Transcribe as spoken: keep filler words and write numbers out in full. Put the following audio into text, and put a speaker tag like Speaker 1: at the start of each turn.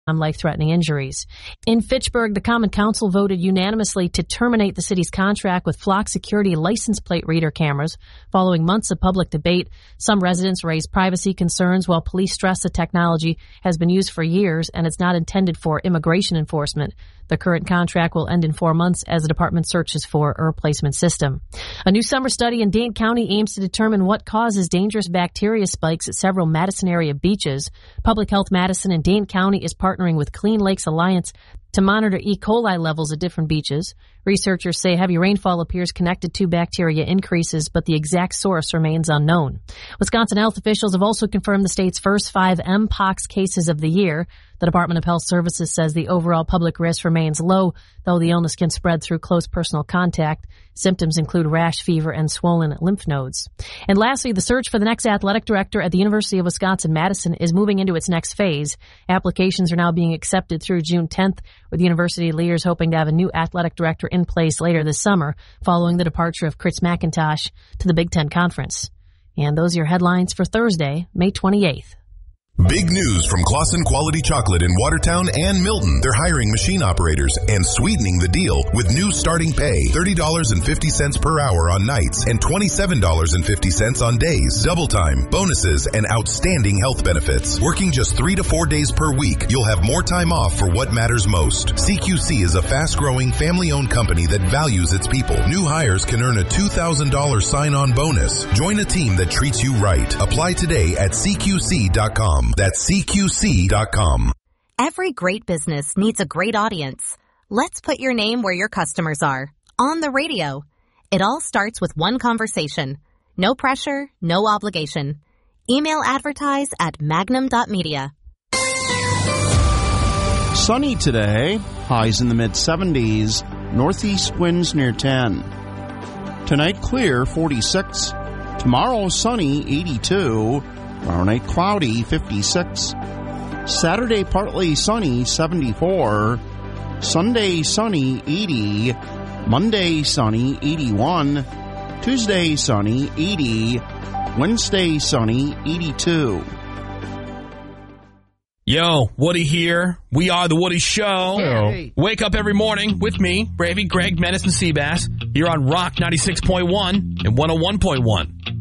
Speaker 1: life-threatening injuries. In Fitchburg, the Common Council voted unanimously to terminate the city's contract with Flock Security license plate reader cameras. Following months of public debate, some residents raised privacy concerns while police stress the technology has been used for years and it's not intended for immigration enforcement. The current contract will end in four months as the department searches for a replacement system. A new summer study in Dane County aims to determine what causes dangerous bacteria spikes at several Madison area beaches. Public Health Madison and Dane County is partnering with Clean Lakes Alliance to monitor E. coli levels at different beaches. Researchers say heavy rainfall appears connected to bacteria increases, but the exact source remains unknown. Wisconsin health officials have also confirmed the state's first five Mpox cases of the year. The Department of Health Services says the overall public risk remains low, though the illness can spread through close personal contact. Symptoms include rash, fever, and swollen lymph nodes. And lastly, the search for the next athletic director at the University of Wisconsin-Madison is moving into its next phase. Applications are now being accepted through June tenth, with university leaders hoping to have a new athletic director in place later this summer, following the departure of Chris McIntosh to the Big Ten Conference. And those are your headlines for Thursday, May twenty-eighth.
Speaker 2: Big news from Claussen Quality Chocolate in Watertown and Milton. They're hiring machine operators and sweetening the deal with new starting pay, thirty dollars and fifty cents per hour on nights and twenty-seven dollars and fifty cents on days. Double time, bonuses, and outstanding health benefits. Working just three to four days per week, you'll have more time off for what matters most. C Q C is a fast-growing, family-owned company that values its people. New hires can earn a two thousand dollars sign-on bonus. Join a team that treats you right. Apply today at C Q C dot com. That's C Q C dot com.
Speaker 3: Every great business needs a great audience. Let's put your name where your customers are. On the radio. It all starts with one conversation. No pressure, no obligation. Email advertise at magnum dot media.
Speaker 4: Sunny today. Highs in the mid seventies. Northeast winds near ten. Tonight clear, forty-six. Tomorrow sunny, eighty-two. Tomorrow night cloudy, fifty-six. Saturday partly sunny, seventy-four. Sunday sunny, eighty. Monday sunny, eighty-one. Tuesday sunny, eighty. Wednesday sunny, eighty-two.
Speaker 5: Yo, Woody here. We are The Woody Show.
Speaker 4: Hey.
Speaker 5: Wake up every morning with me, Bravey, Greg, Menace, and Seabass, here on Rock ninety-six point one and one oh one point one.